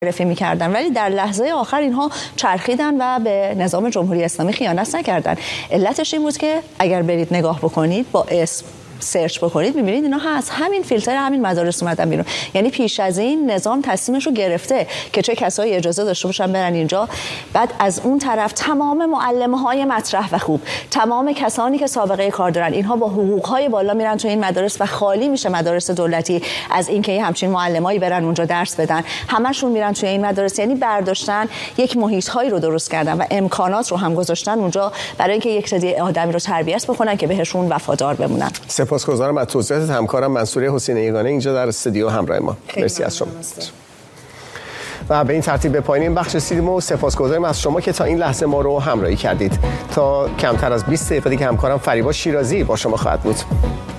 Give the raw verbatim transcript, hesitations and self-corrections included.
معرفی می‌کردن، ولی در لحظه آخر اینها چرخیدن و به نظام جمهوری اسلامی خیانت نکردن. علتش این بود که اگر برید نگاه بکنید، با اسم سرچ بکنید می‌بینید اینا از همین فیلتر همین مدارس اومدن بیرون. یعنی پیش از این نظام تصمیمش رو گرفته که چه کسایی اجازه داشته باشن برن اینجا. بعد از اون طرف تمام معلم‌های مطرح و خوب، تمام کسانی که سابقه کار دارن، اینها با حقوق‌های بالا میرن تو این مدارس و خالی میشه مدارس دولتی از اینکه همچین معلمایی برن اونجا درس بدن. همشون میرن توی این مدارس. یعنی برداشتن یک محیط‌هایی رو درست کردن و امکانات رو هم گذاشتن اونجا برای اینکه یک سری آدمی رو تربیت بکنن که بهشون وفادار بمونن. سپاسگزارم از توضیحات همکارم منصوره حسین یگانه اینجا در استودیو همراه ما. مرسی از شما. و به این ترتیب به پایان این بخش رسیدیم و سپاسگزاریم از شما که تا این لحظه ما رو همراهی کردید. تا کمتر از بیست دقیقه دیگه همکارم فریبا شیرازی با شما خواهد بود.